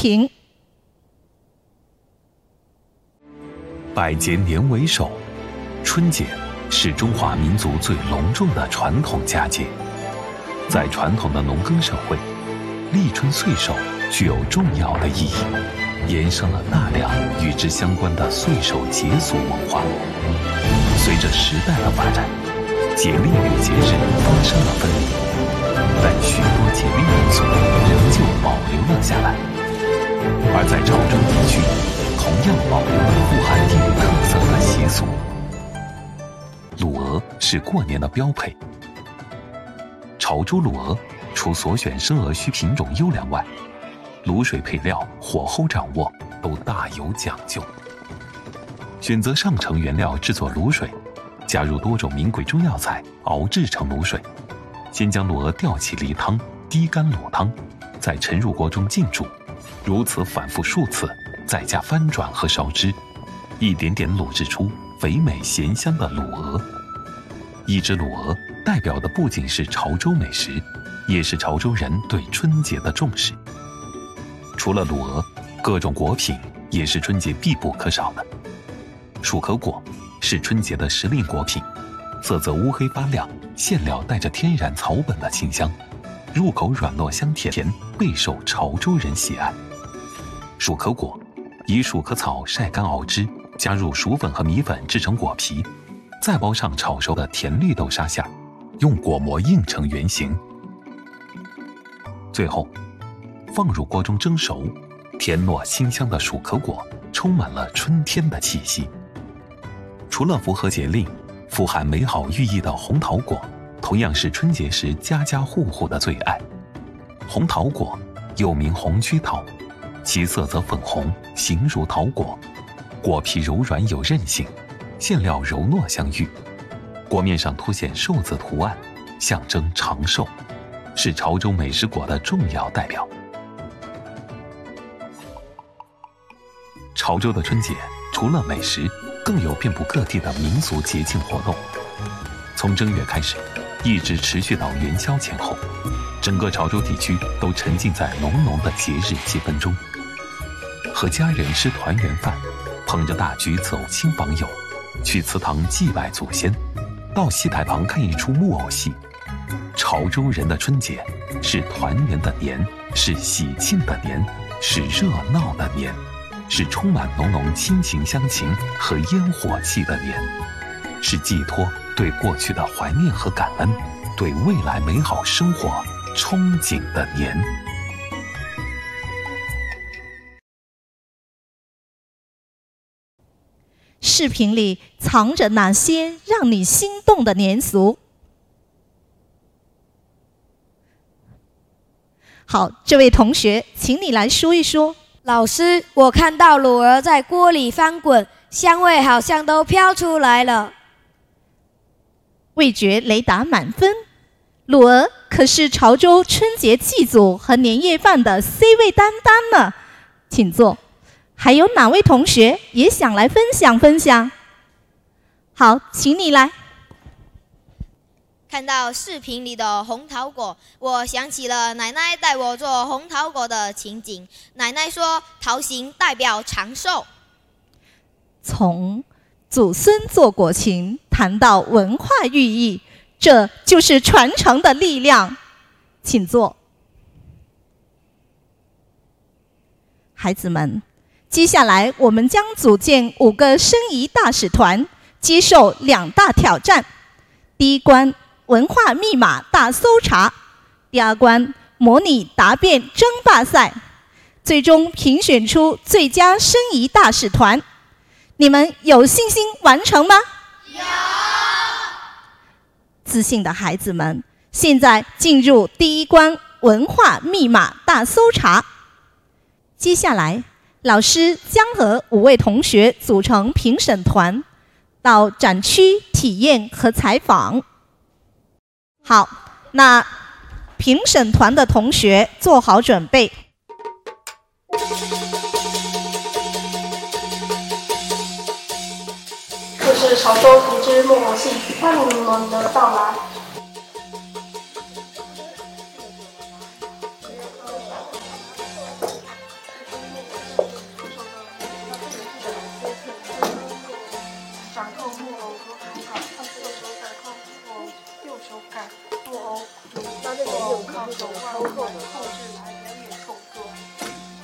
评。 百节年为首，春节是中华民族最隆重的传统佳节。在传统的农耕社会，立春岁首具有重要的意义，延伸了大量与之相关的岁首节俗文化。随着时代的发展，节令与节日发生了分离，但许多节令元素仍旧保留了下来。而在潮州地区，同样保留了富含地域特色的习俗。卤鹅是过年的标配。潮州卤鹅除所选生鹅须品种优良外，卤水配料、火候掌握都大有讲究。选择上乘原料制作卤水，加入多种名贵中药材熬制成卤水。先将卤鹅吊起梨汤，滴干卤汤，再沉入锅中浸煮，如此反复数次，再加翻转和烧汁，一点点卤制出肥美咸香的卤鹅。一只卤鹅代表的不仅是潮州美食，也是潮州人对春节的重视。除了卤鹅，各种果品也是春节必不可少的。薯壳果是春节的时令果品，色泽乌黑发亮，馅料带着天然草本的清香，入口软糯香甜，备受潮州人喜爱。薯壳果以薯壳草晒干熬汁，加入薯粉和米粉制成果皮，再包上炒熟的甜绿豆沙馅，用果膜硬成圆形，最后放入锅中蒸熟。甜糯清香的薯壳果充满了春天的气息。除了符合节令、富含美好寓意的红桃果，同样是春节时家家户户的最爱。红桃果又名红曲桃，其色泽粉红，形如桃果，果皮柔软有韧性，馅料柔糯香芋，果面上凸显寿字图案，象征长寿，是潮州美食果的重要代表。潮州的春节除了美食，更有遍布各地的民俗节庆活动。从正月开始，一直持续到元宵前后，整个潮州地区都沉浸在浓浓的节日气氛中。和家人吃团圆饭，捧着大菊走亲访友，去祠堂祭拜祖先，到戏台旁看一出木偶戏。潮州人的春节是团圆的年，是喜庆的年，是热闹的年，是充满浓浓亲情乡情和烟火气的年，是寄托对过去的怀念和感恩，对未来美好生活憧憬的年。 视频里藏着哪些让你心动的年俗？好，这位同学，请你来说一说。 老师，我看到卤鹅在锅里翻滚，香味好像都飘出来了。 味觉雷达满分，卤鹅可是潮州春节祭祖和年夜饭的 C 位担当呢。请坐。还有哪位同学也想来分享分享？好，请你来。 看到视频里的红桃果，我想起了奶奶带我做红桃果的情景。奶奶说，桃形代表长寿。 从祖孙做果情谈到文化寓意，这就是传承的力量。请坐。孩子们，接下来我们将组建5个申遗大使团，接受2大挑战。第一关，文化密码大搜查；第二关，模拟答辩争霸赛。最终评选出最佳申遗大使团。你们有信心完成吗？ 有。 自信的孩子们，现在进入第一关文化密码大搜查。接下来，老师将和5位同学组成评审团，到展区体验和采访。好，那评审团的同学做好准备。 这是潮州一支木偶戏，欢迎你们的到来。 靠手腕控制来